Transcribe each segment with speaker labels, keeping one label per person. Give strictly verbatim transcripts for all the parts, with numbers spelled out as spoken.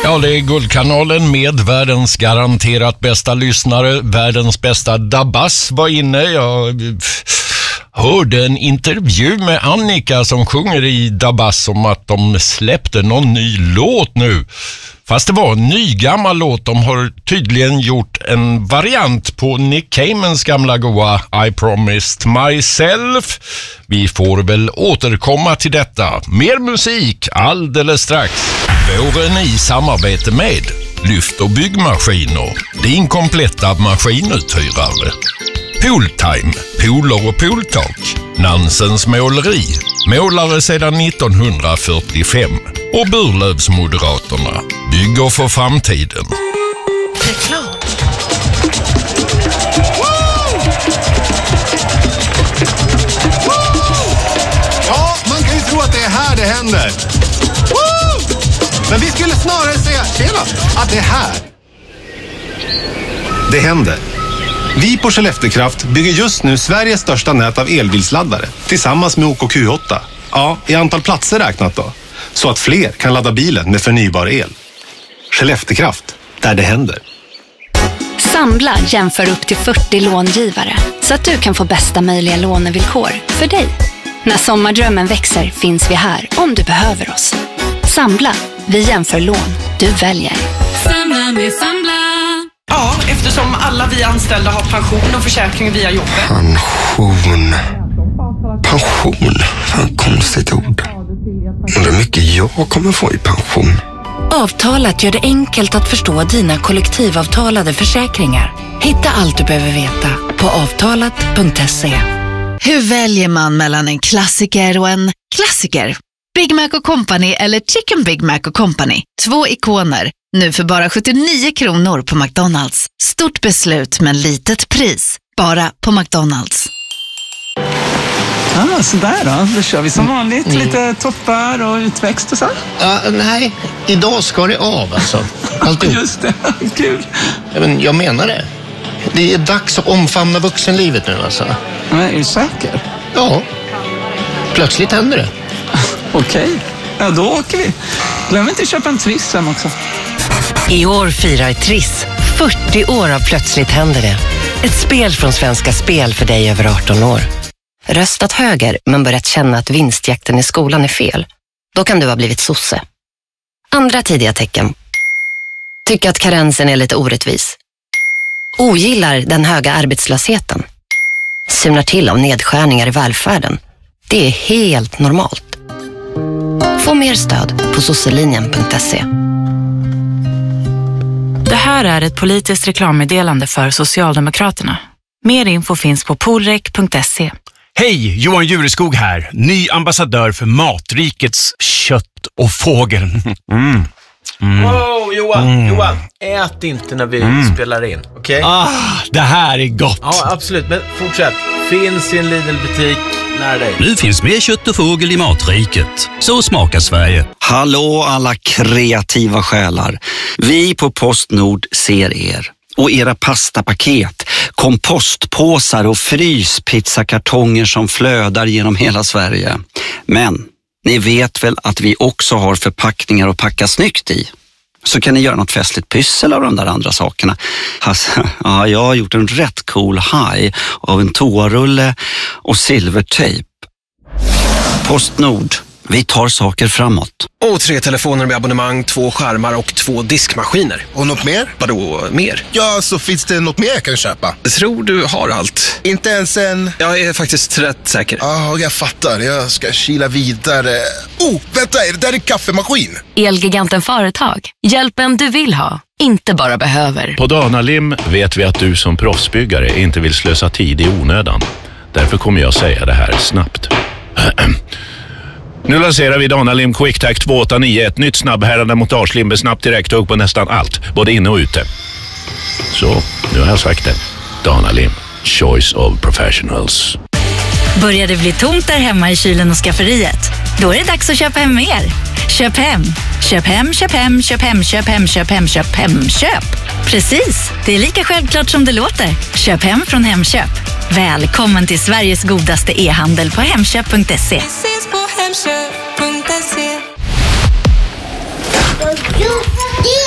Speaker 1: Ja, det är Guldkanalen med världens garanterat bästa lyssnare. Världens bästa Dabas var inne. Jag hörde en intervju med Annika som sjunger i Dabas om att de släppte någon ny låt nu. Fast det var en ny gammal låt. De har tydligen gjort en variant på Nick Caymans gamla goa I Promised Myself. Vi får väl återkomma till detta. Mer musik alldeles strax. Våren i samarbete med Lyft och byggmaskiner. Din kompletta maskinuthyrare. Pooltime, pooler och pooltak. Nansens måleri. Målare sedan nittonhundrafyrtiofem. Och Burlövsmoderaterna. Bygger för framtiden.
Speaker 2: Reklam.
Speaker 3: Ja, man kan ju tro att det är här det händer. Men vi skulle snarare säga, tjena, att det är här det händer. Vi på Skelleftekraft bygger just nu Sveriges största nät av elbilsladdare tillsammans med O K Q åtta. Ja, i antal platser räknat då. Så att fler kan ladda bilen med förnybar el. Skelleftekraft, där det händer.
Speaker 4: Samla jämför upp till fyrtio långivare så att du kan få bästa möjliga lånevillkor för dig. När sommardrömmen växer finns vi här om du behöver oss. Samla, vi jämför lån, du väljer.
Speaker 2: Samla med Samla. Ja, eftersom alla vi anställda har pension och försäkring via jobbet.
Speaker 5: Pension. Pension? Fan, konstigt ord. Undrar hur mycket jag kommer få i pension.
Speaker 6: Avtalat gör det enkelt att förstå dina kollektivavtalade försäkringar. Hitta allt du behöver veta på avtalat punkt se.
Speaker 7: Hur väljer man mellan en klassiker och en klassiker? Big Mac och Company eller Chicken Big Mac och Company. Två ikoner. Nu för bara sjuttionio kronor på McDonalds. Stort beslut men litet pris. Bara på McDonalds.
Speaker 8: Ah, så där då. Då kör vi som vanligt. Mm. Lite toppar och utväxt och så.
Speaker 9: Uh, nej, idag ska det av alltså. Alltid.
Speaker 8: Just det, kul.
Speaker 9: Ja, men jag menar det. Det är dags att omfamna vuxenlivet nu alltså.
Speaker 8: Men är du säker?
Speaker 9: Ja. Plötsligt händer det.
Speaker 8: Okej, okay. Ja då åker vi. Glöm inte att köpa en Triss sen också.
Speaker 10: I år firar Triss fyrtio år av Plötsligt händer det. Ett spel från Svenska Spel för dig över arton år. Röstat höger men börjat känna att vinstjakten i skolan är fel. Då kan du ha blivit sosse. Andra tidiga tecken. Tycker att karensen är lite orättvis. Ogillar den höga arbetslösheten. Sumnar till av nedskärningar i välfärden. Det är helt normalt. Få mer stöd på sosselinjen punkt se.
Speaker 11: Det här är ett politiskt reklammeddelande för Socialdemokraterna. Mer info finns på polrek punkt se.
Speaker 12: Hej, Johan Jureskog här. Ny ambassadör för Matrikets kött och fågel. Mm.
Speaker 13: Mm. Wow, Johan,
Speaker 12: Mm.
Speaker 13: Johan, ät inte när vi
Speaker 12: Mm.
Speaker 13: spelar in, okej? Okay?
Speaker 12: Ah, det här är gott.
Speaker 13: Ja, absolut, men fortsätt. Finns i en Lidl-butik nära dig.
Speaker 14: Nu finns mer kött och fågel i Matriket. Så smakar Sverige.
Speaker 15: Hallå alla kreativa själar. Vi på Postnord ser er. Och era pastapaket, kompostpåsar och fryspizzakartonger som flödar genom hela Sverige. Men ni vet väl att vi också har förpackningar att packa snyggt i? Så kan ni göra något festligt pyssel av de där andra sakerna. Alltså, ja, jag har gjort en rätt cool haj av en toarulle och silvertejp. Postnord. Vi tar saker framåt.
Speaker 16: Och tre telefoner med abonnemang, två skärmar och två diskmaskiner.
Speaker 3: Och något mer?
Speaker 16: Vadå mer?
Speaker 3: Ja, så finns det något mer jag kan köpa?
Speaker 16: Jag tror du har allt.
Speaker 3: Inte ens en...
Speaker 16: Jag är faktiskt rätt säker.
Speaker 3: Ja, ah, jag fattar. Jag ska kila vidare. Oh, vänta, är det där en kaffemaskin?
Speaker 17: Elgiganten Företag. Hjälpen du vill ha, inte bara behöver.
Speaker 18: På Danalim vet vi att du som proffsbyggare inte vill slösa tid i onödan. Därför kommer jag säga det här snabbt. Nu lanserar vi Danalim QuickTac två åtta nio, ett nytt snabbhärande montagelim med snabbt direkttugg på nästan allt, både inne och ute. Så, nu har jag sagt det. Danalim, choice of professionals.
Speaker 19: Börjar det bli tomt där hemma i kylen och skafferiet? Då är det dags att köpa hem mer. Köp hem. Köp hem, köp hem, köp hem, köp hem, köp hem, köp hem, köp. Precis, det är lika självklart som det låter. Köp hem från Hemköp. Välkommen till Sveriges godaste e-handel på hemköp punkt se.
Speaker 2: Hemköp punkt se.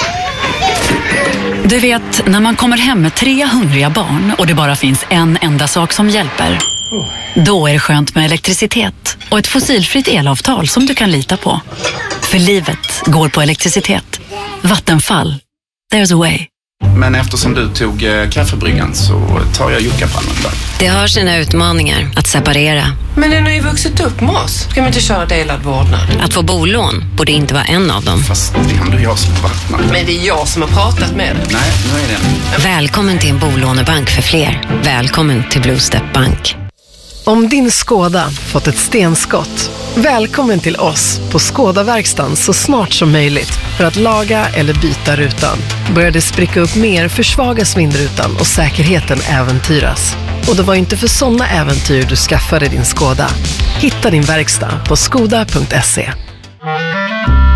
Speaker 11: Du vet, när man kommer hem med tre hungriga barn och det bara finns en enda sak som hjälper. Då är det skönt med elektricitet och ett fossilfritt elavtal som du kan lita på. För livet går på elektricitet. Vattenfall. There's a way.
Speaker 20: Men eftersom du tog eh, kaffebryggan så tar jag juckapannan då.
Speaker 10: Det har sina utmaningar att separera.
Speaker 2: Men den har ju vuxit upp med oss. Ska man inte köra delad vårdnad?
Speaker 10: Att få bolån borde inte vara en av dem.
Speaker 20: Fast det är ändå jag som vattnar.
Speaker 2: Men det är jag som har pratat med dig.
Speaker 20: Nej, nu är det.
Speaker 10: Välkommen till en bolånebank för fler. Välkommen till Blue Step Bank.
Speaker 21: Om din Skoda fått ett stenskott, välkommen till oss på Skoda-verkstan så snart som möjligt för att laga eller byta rutan. Börjar det spricka upp mer, försvagas vindrutan och säkerheten äventyras. Och det var inte för sådana äventyr du skaffade din Skoda. Hitta din verkstad på skoda punkt se.